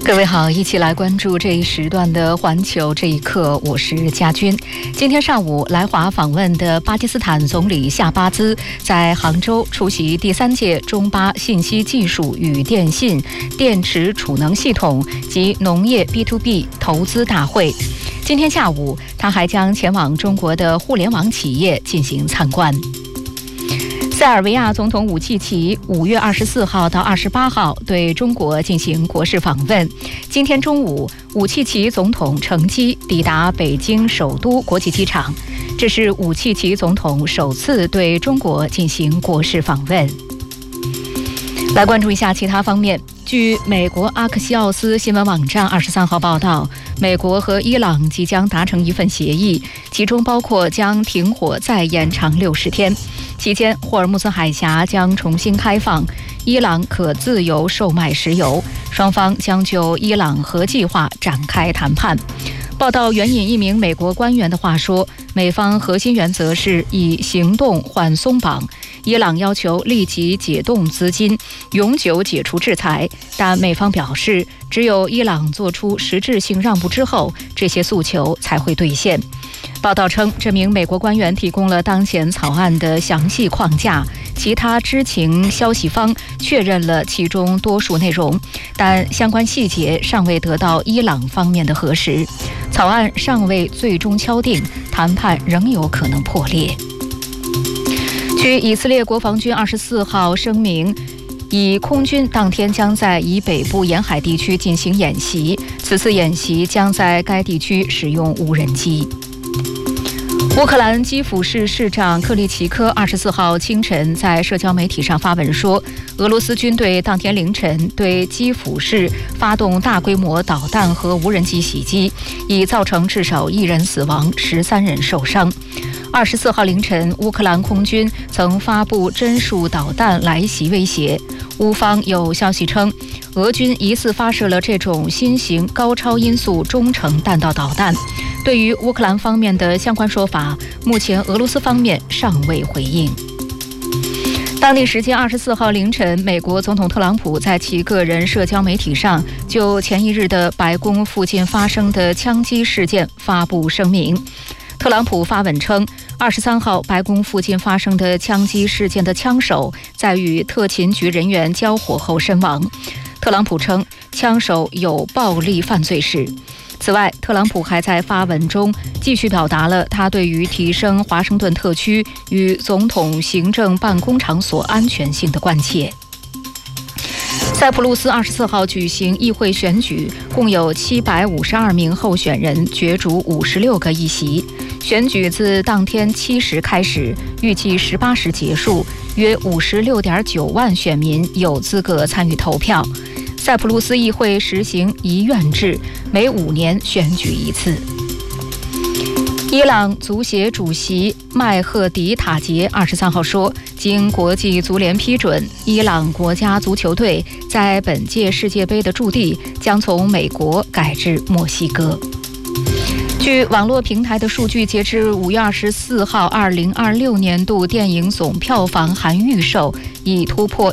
各位好，一起来关注这一时段的环球这一刻，我是佳君。今天上午来华访问的巴基斯坦总理夏巴兹在杭州出席第3届中巴信息技术与电信、电池储能系统及农业 B2B 投资大会。今天下午，他还将前往中国的互联网企业进行参观。塞尔维亚总统武契奇5月24号到28号对中国进行国事访问。今天中午，武契奇总统乘机抵达北京首都国际机场，这是武契奇总统首次对中国进行国事访问。来关注一下其他方面。据美国阿克西奥斯新闻网站23号报道，美国和伊朗即将达成一份协议，其中包括将停火再延长60天。期间，霍尔木兹海峡将重新开放，伊朗可自由售卖石油，双方将就伊朗核计划展开谈判。报道援引一名美国官员的话说，美方核心原则是以行动换松绑，伊朗要求立即解冻资金，永久解除制裁，但美方表示，只有伊朗做出实质性让步之后，这些诉求才会兑现。报道称，这名美国官员提供了当前草案的详细框架，其他知情消息方确认了其中多数内容，但相关细节尚未得到伊朗方面的核实。草案尚未最终敲定，谈判仍有可能破裂。据以色列国防军24号声明，以空军当天将在以北部沿海地区进行演习，此次演习将在该地区使用无人机。乌克兰基辅市市长克利奇科24号清晨在社交媒体上发文说，俄罗斯军队当天凌晨对基辅市发动大规模导弹和无人机袭击，已造成至少1人死亡，13人受伤。24号凌晨，乌克兰空军曾发布针数导弹来袭威胁。乌方有消息称，俄军疑似发射了这种新型高超音速中程弹道导弹。对于乌克兰方面的相关说法，目前俄罗斯方面尚未回应。当地时间24号凌晨，美国总统特朗普在其个人社交媒体上就前一日的白宫附近发生的枪击事件发布声明。特朗普发文称，23号白宫附近发生的枪击事件的枪手在与特勤局人员交火后身亡。特朗普称，枪手有暴力犯罪史。此外，特朗普还在发文中继续表达了他对于提升华盛顿特区与总统行政办公场所安全性的关切。塞浦路斯24号举行议会选举，共有752名候选人角逐56个议席。选举自当天7时开始，预计18时结束，约56.9万选民有资格参与投票。塞浦路斯议会实行一院制，每5年选举一次。伊朗足协主席麦赫迪塔杰23号说，经国际足联批准，伊朗国家足球队在本届世界杯的驻地将从美国改至墨西哥。据网络平台的数据，截至5月24号，2026年度电影总票房含预售已突破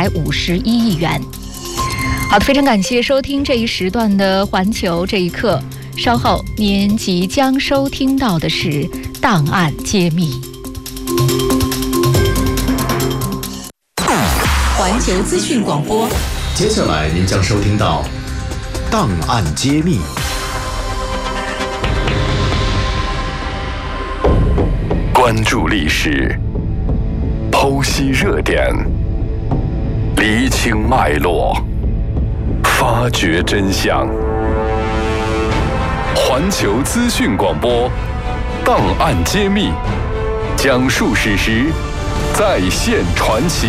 151亿元。好的，非常感谢收听这一时段的环球这一刻。稍后您即将收听到的是档案揭秘。 环球资讯广播， 接下来您将收听到档案揭秘。 关注历史，剖析热点，厘清脉络，发掘真相。环球资讯广播，档案揭秘，讲述史实，再现传奇。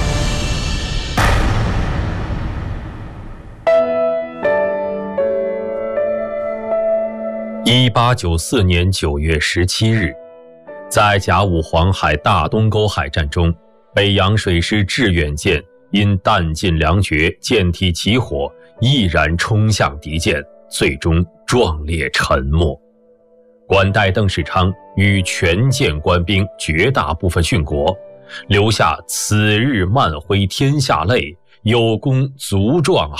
1894年9月17日，在甲午黄海大东沟海战中，北洋水师致远舰因弹尽粮绝，舰体起火，毅然冲向敌舰，最终壮烈沉没。管带邓世昌与全舰官兵绝大部分殉国，留下此日漫挥天下泪，有功足壮